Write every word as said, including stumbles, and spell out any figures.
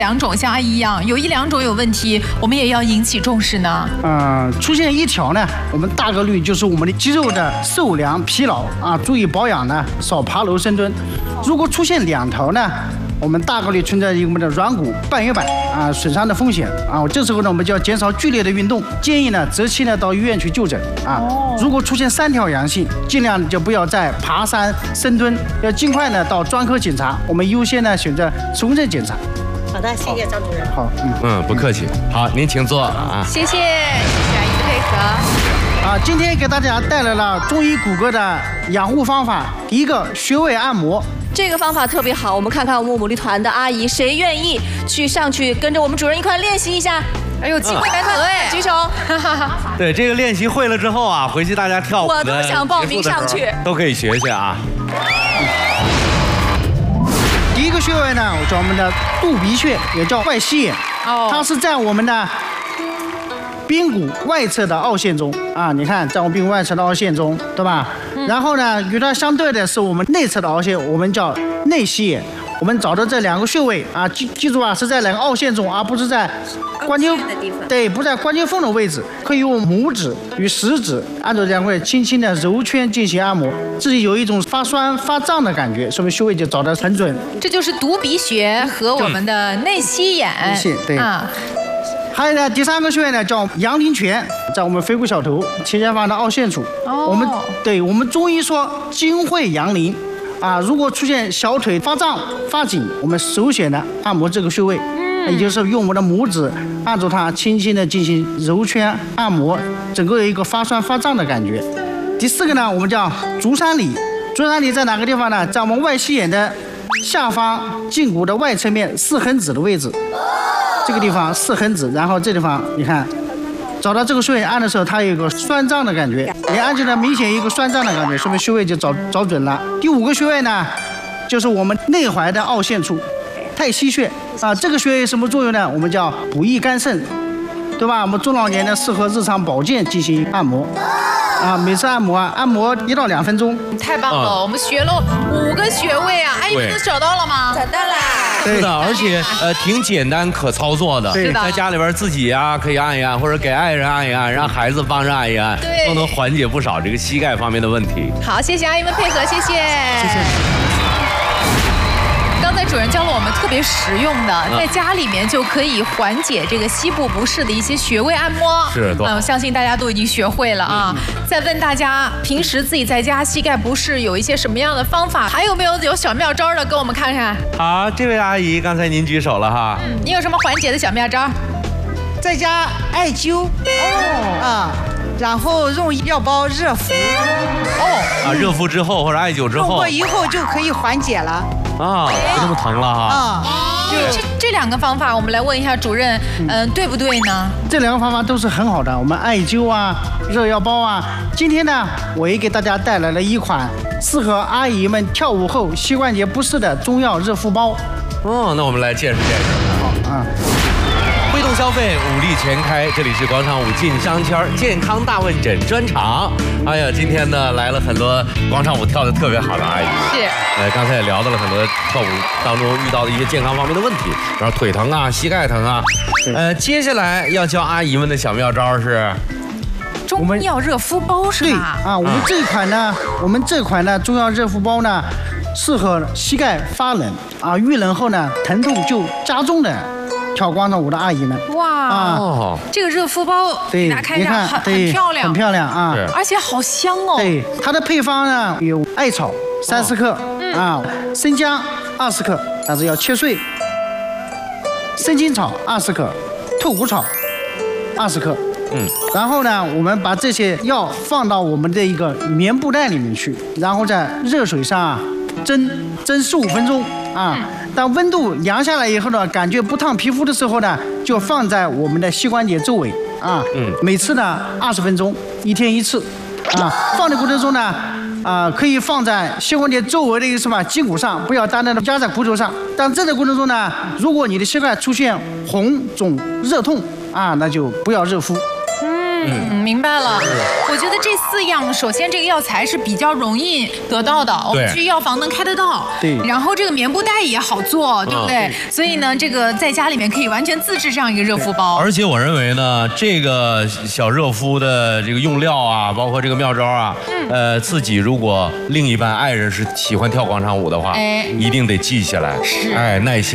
两种像阿姨一样，有一两种有问题，我们也要引起重视呢？ 嗯、呃，出现一条呢，我们大概率就是我们的肌肉的受凉疲劳啊，注意保养呢，少爬楼深蹲。如果出现两条呢，我们大概率存在于我们的软骨、半月板啊损伤的风险啊。这时候呢，我们就要减少剧烈的运动，建议呢择期呢到医院去就诊啊。如果出现三条阳性，尽量就不要再爬山深蹲，要尽快呢到专科检查。我们优先呢选择重症检查。 好的，谢谢张主任。 好，嗯嗯，不客气。好，您请坐啊。 谢谢，谢谢阿姨的配合。 啊，今天给大家带来了中医骨骼的养护方法，第一个穴位按摩。 这个方法特别好，我们看看我们牡蛎团的阿姨，谁愿意去上去跟着我们主任一块练习一下？ 哎呦，机会难得哎， 举手。 对，这个练习会了之后啊，回去大家跳舞的我都想报名上去， 都可以学学啊。 第一个穴位呢，叫我们的肚鼻穴，也叫外膝眼， 哦， 它是在我们的髌骨外侧的凹陷中啊，你看，在我们髌骨外侧的凹陷中，对吧？嗯、然后呢，与它相对的是我们内侧的凹陷，我们叫内膝眼。我们找到这两个穴位啊，记记住啊，是在两个凹陷中，而不是在关节对，不在关节缝的位置。可以用拇指与食指按照两块轻轻的揉圈进行按摩，自己有一种发酸发胀的感觉，说明穴位就找得很准。 这就是犊鼻穴和我们的内膝眼。 内膝对啊。还有呢，第三个穴位呢叫阳陵泉，在我们腓骨小头前前方的凹陷处。哦。我们对我们中医说精会阳陵。啊，如果出现小腿发胀、发紧，我们首选呢按摩这个穴位，嗯，也就是用我们的拇指按住它，轻轻的进行揉圈按摩，整个有一个发酸发胀的感觉。第四个呢，我们叫足三里，足三里在哪个地方呢？在我们外膝眼的下方胫骨的外侧面四横指的位置，这个地方四横指，然后这地方你看。找到这个穴位按的时候，它有一个酸胀的感觉，你按起来明显有一个酸胀的感觉，说明穴位就找找准了。第五个穴位呢，就是我们内踝的凹陷处，太溪穴啊。这个穴位有什么作用呢？我们叫补益肝肾，对吧？我们中老年呢适合日常保健进行按摩。啊，每次按摩啊，按摩一到两分钟。 太棒了，嗯、我们学了五个穴位啊！阿姨，都找到了吗？ 找到了。 是的，而且呃挺简单可操作的， 是的， 在家里边自己呀、啊、可以按一按，或者给爱人按一按，让孩子帮着按一按， 对， 都能缓解不少这个膝盖方面的问题。 好，谢谢阿姨们配合，谢谢。 谢谢。 刚才主任教了我们特别实用的，在家里面就可以缓解这个膝部不适的一些穴位按摩。 是， 嗯，我相信大家都已经学会了啊。嗯、再问大家，平时自己在家膝盖不适有一些什么样的方法？还有没有有小妙招的，给我们看看？ 好，这位阿姨，刚才您举手了哈。 嗯，你有什么缓解的小妙招？ 在家艾灸。哦。啊。然后用药包热敷。 哦。啊，热敷之后或者艾灸之后。 用过以后就可以缓解了。 啊，不那么疼了哈。 啊， 这这两个方法，我们来问一下主任，嗯、呃，对不对呢？ 这两个方法都是很好的，我们艾灸啊，热药包啊。今天呢，我也给大家带来了一款适合阿姨们跳舞后膝关节不适的中药热敷包。 哦，那我们来见识见识。 好啊。 挥动消费，武力全开，这里是广场舞进商圈健康大问诊专场。哎呀，今天呢来了很多广场舞跳得特别好的阿姨。 是。 呃，刚才也聊到了很多跳舞当中遇到的一些健康方面的问题，然后腿疼啊、膝盖疼啊。呃，接下来要教阿姨们的小妙招是中药热敷包，是吧？ 对啊，我们这款呢，我们这款呢中药热敷包呢，适合膝盖发冷啊、遇冷后呢疼痛就加重的。跳广场舞的阿姨们， 哇啊，这个热敷包给大家看一下，很很漂亮， 很漂亮啊， 而且好香哦。 对，它的配方呢有艾草三十克啊，生姜二十克，但是要切碎；生筋草二十克，透骨草二十克。嗯，然后呢，我们把这些药放到我们的一个棉布袋里面去，然后在热水上啊蒸蒸十五分钟啊。当温度凉下来以后呢，感觉不烫皮肤的时候呢，就放在我们的膝关节周围啊。嗯。每次呢二十分钟，一天一次。啊，放的过程中呢，啊可以放在膝关节周围的一个什么筋骨上，不要单单的压在骨头上。但这个过程中呢，如果你的膝盖出现红肿热痛啊，那就不要热敷。嗯。 嗯，明白了。我觉得这四样，首先这个药材是比较容易得到的，我们去药房能开得到。 对。 然后这个棉布袋也好做，对不对？所以呢，这个在家里面可以完全自制这样一个热敷包。 而且我认为呢，这个小热敷的这个用料啊，包括这个妙招啊，呃，自己如果另一半爱人是喜欢跳广场舞的话，哎，一定得记下来，是，哎，耐心。